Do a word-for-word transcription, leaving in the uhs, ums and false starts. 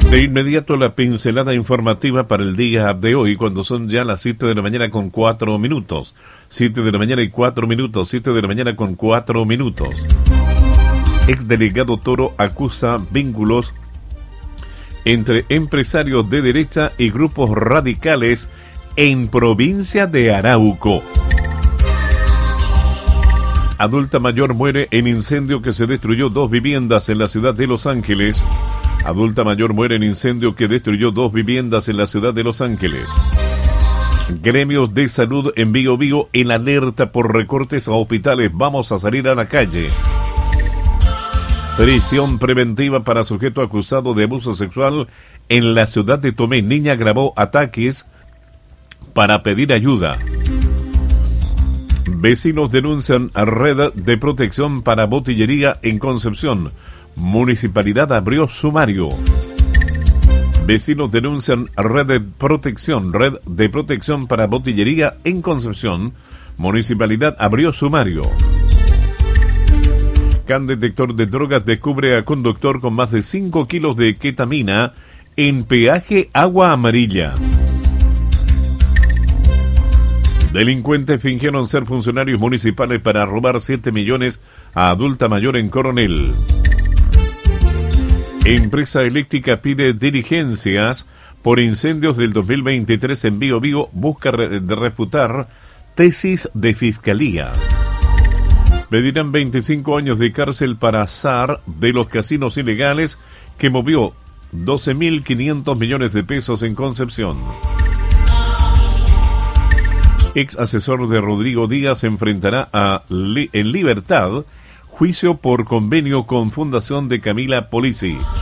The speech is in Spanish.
De inmediato la pincelada informativa para el día de hoy, cuando son ya las siete de la mañana con cuatro minutos. siete de la mañana y cuatro minutos, siete de la mañana con cuatro minutos. Exdelegado Toro acusa vínculos entre empresarios de derecha y grupos radicales en provincia de Arauco. Adulta mayor muere en incendio que se destruyó dos viviendas en la ciudad de Los Ángeles. Adulta mayor muere en incendio que destruyó dos viviendas en la ciudad de Los Ángeles. Gremios de salud en Bío Bío en alerta por recortes a hospitales. Vamos a salir a la calle. Prisión preventiva para sujeto acusado de abuso sexual en la ciudad de Tomé. Niña grabó ataques para pedir ayuda. Vecinos denuncian a red de protección para botillería en Concepción. Municipalidad abrió sumario. Vecinos denuncian red de protección, red de protección para botillería en Concepción. Municipalidad abrió sumario. Can detector de drogas descubre a conductor con más de cinco kilos de ketamina en peaje Agua Amarilla. Delincuentes fingieron ser funcionarios municipales para robar siete millones a adulta mayor en Coronel. Empresa eléctrica pide diligencias por incendios del dos mil veintitrés en Bío Bío. Busca re- de refutar tesis de fiscalía. Pedirán veinticinco años de cárcel para Sar de los casinos ilegales que movió doce mil quinientos millones de pesos en Concepción. Ex asesor de Rodrigo Díaz enfrentará a li- en libertad juicio por convenio con Fundación de Camila Polisi.